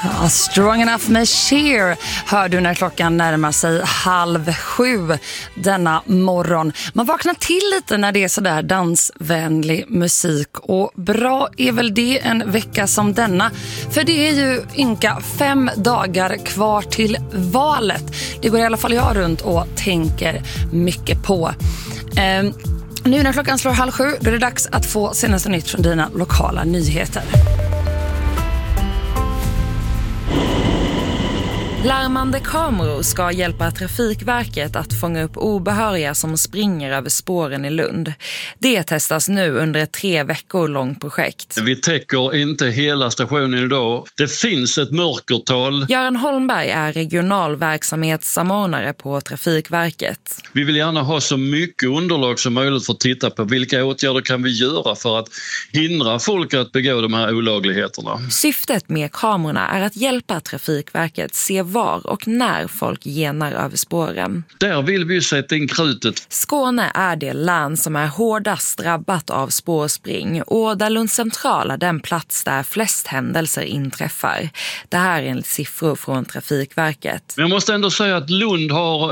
Ja, Strong Enough med Cher hör du när klockan närmar sig 6:30 denna morgon. Man vaknar till lite när det är sådär dansvänlig musik, och bra är väl det en vecka som denna. För det är ju ynka 5 dagar kvar till valet. Det går i alla fall jag runt och tänker mycket på. Nu när klockan slår 6:30 då är det dags att få senaste nytt från dina lokala nyheter. Larmande kameror ska hjälpa Trafikverket att fånga upp obehöriga som springer över spåren i Lund. Det testas nu under ett 3 veckor långt projekt. Vi täcker inte hela stationen idag. Det finns ett mörkertal. Göran Holmberg är regional verksamhetssamordnare på Trafikverket. Vi vill gärna ha så mycket underlag som möjligt för att titta på vilka åtgärder kan vi göra för att hindra folk att begå de här olagligheterna. Syftet med kamerorna är att hjälpa Trafikverket se var och när folk genar över spåren. Där vill vi sätta in krutet. Skåne är det län som är hårdast drabbat av spårspring, och där Lund central är den plats där flest händelser inträffar. Det här är enligt siffror från Trafikverket. Men jag måste ändå säga att Lund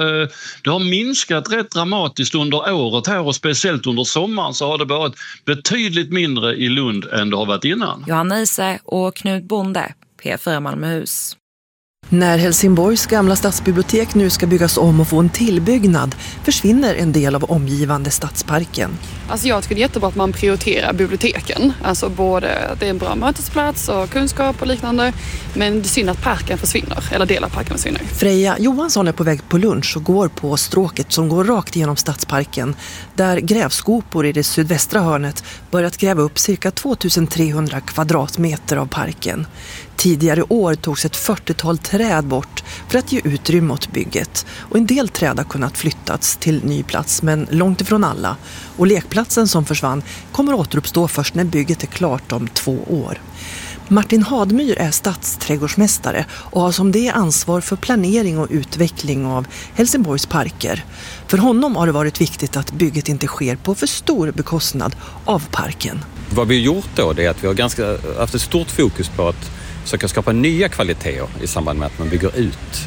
det har minskat rätt dramatiskt under året här, och speciellt under sommaren så har det varit betydligt mindre i Lund än det har varit innan. Johanna Ise och Knut Bonde, P4 Malmöhus. När Helsingborgs gamla stadsbibliotek nu ska byggas om och få en tillbyggnad försvinner en del av omgivande stadsparken. Alltså jag tycker det är jättebra att man prioriterar biblioteken. Alltså både det är en bra mötesplats och kunskap och liknande. Men det är synd att parken försvinner, eller delar av parken försvinner. Freja Johansson är på väg på lunch och går på stråket som går rakt igenom stadsparken. Där grävskopor i det sydvästra hörnet börjat gräva upp cirka 2300 kvadratmeter av parken. Tidigare år togs ett 40-tal träd bort för att ge utrymme åt bygget. Och en del träd har kunnat flyttats till ny plats, men långt ifrån alla. Och lekplatsen som försvann kommer återuppstå först när bygget är klart om 2 år. Martin Hadmyr är stadsträdgårdsmästare och har som det ansvar för planering och utveckling av Helsingborgs parker. För honom har det varit viktigt att bygget inte sker på för stor bekostnad av parken. Vad vi har gjort då är att vi har haft ett stort fokus på att försöka skapa nya kvaliteter i samband med att man bygger ut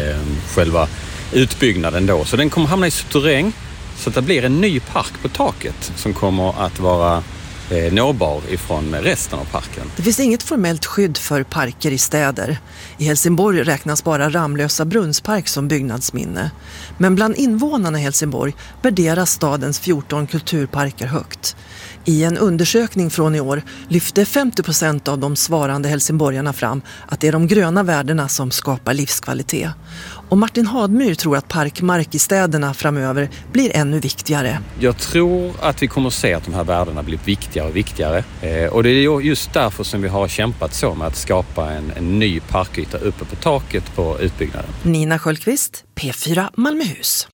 själva utbyggnaden då. Så den kommer hamna i terräng så att det blir en ny park på taket som kommer att vara nåbar ifrån resten av parken. Det finns inget formellt skydd för parker i städer. I Helsingborg räknas bara Ramlösa Brunnspark som byggnadsminne. Men bland invånarna i Helsingborg värderas stadens 14 kulturparker högt. I en undersökning från i år lyfte 50% av de svarande helsingborgarna fram att det är de gröna värdena som skapar livskvalitet. Och Martin Hadmyr tror att parkmark i städerna framöver blir ännu viktigare. Jag tror att vi kommer att se att de här värdena blir viktigare och viktigare. Och det är just därför som vi har kämpat så med att skapa en ny parkyta uppe på taket på utbyggnaden. Nina Sköldqvist, P4 Malmöhus.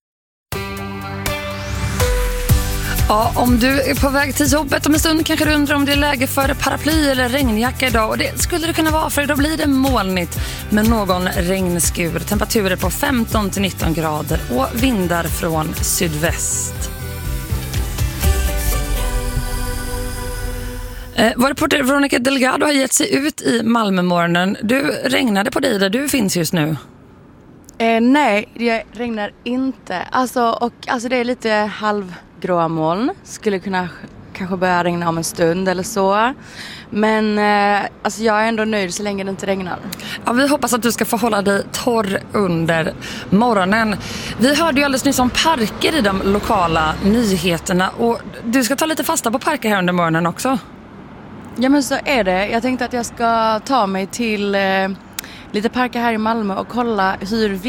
Ja, om du är på väg till jobbet om en stund kanske du undrar om det är läge för paraply eller regnjacka idag. Och det skulle det kunna vara, för då blir det molnigt med någon regnskur. Temperaturer på 15-19 grader och vindar från sydväst. Vår reporter Veronica Delgado har gett sig ut i Malmömorgonen. Du regnade på dig där du finns just nu. Nej, det regnar inte. Alltså det är lite halvgråa moln. Skulle kunna kanske börja regna om en stund eller så. Men jag är ändå nöjd så länge det inte regnar. Ja, vi hoppas att du ska få hålla dig torr under morgonen. Vi hörde ju alldeles nyss om parker i de lokala nyheterna. Och du ska ta lite fasta på parker här under morgonen också. Ja, men så är det. Jag tänkte att jag ska ta mig till lite parker här i Malmö och kolla hur